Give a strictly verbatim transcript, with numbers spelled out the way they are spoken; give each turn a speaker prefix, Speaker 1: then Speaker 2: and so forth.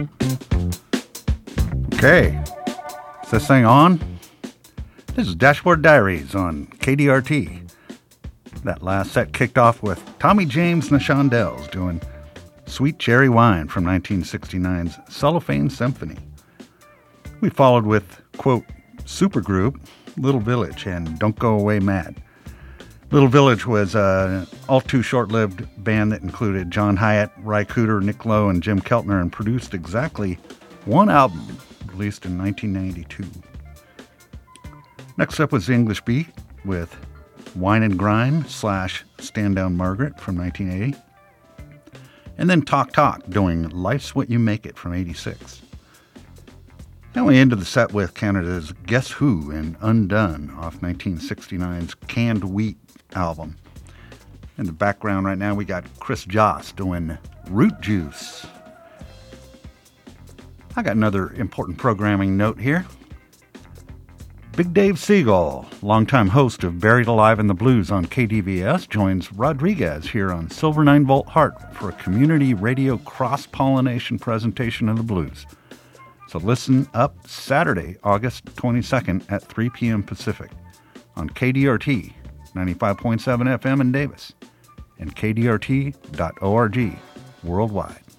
Speaker 1: Okay, is this thing on? This is Dashboard Diaries on K D R T. That last set kicked off with Tommy James and the Shondells doing Sweet Cherry Wine from nineteen sixty-nine's Cellophane Symphony. We followed with, quote, supergroup Little Village and Don't Go Away Mad. Little Village was an all too short-lived band that included John Hyatt, Ry Cooder, Nick Lowe, and Jim Keltner, and produced exactly one album, released in nineteen ninety-two. Next up was the English Beat with Wine and Grime slash Stand Down Margaret from nineteen eighty. And then Talk Talk doing Life's What You Make It from eighty-six. Then we ended the set with Canada's Guess Who and Undone off nineteen sixty-nine's Canned Wheat album. In the background right now we got Chris Joss doing Root Juice. I got another important programming note here. Big Dave Siegel, longtime host of Buried Alive in the Blues on K D V S, joins Rodriguez here on Silver nine Volt Heart for a community radio cross-pollination presentation of the blues. So listen up Saturday, August twenty-second at three p.m. Pacific on K D R T ninety-five point seven F M in Davis and K D R T dot org worldwide.